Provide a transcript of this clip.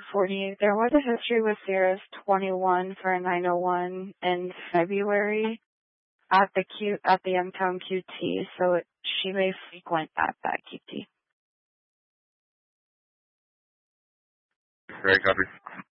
40. There was a history with Sierra's 21 for a 901 in February at the Youngtown QT, so she may frequent at that QT. Very copy.